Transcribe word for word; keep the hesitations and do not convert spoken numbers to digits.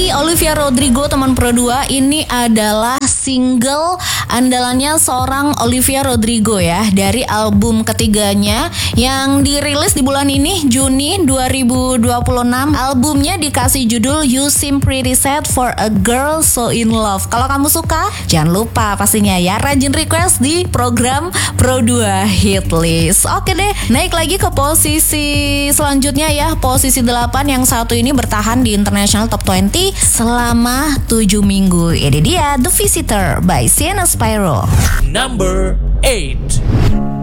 Nih Olivia Rodrigo teman Pro dua, ini adalah single andalannya seorang Olivia Rodrigo ya, dari album ketiganya yang dirilis di bulan ini Juni dua ribu dua puluh enam. Albumnya dikasih judul You Seem Pretty Sad for a Girl So In Love. Kalau kamu suka, jangan lupa pastinya ya rajin request di program Pro dua Hit List. Oke deh, naik lagi ke posisi selanjutnya ya, posisi delapan. Yang satu ini bertahan di International Top dua puluh selama tujuh minggu. Ini dia The Visitor by Sienna Spyro. Number eight.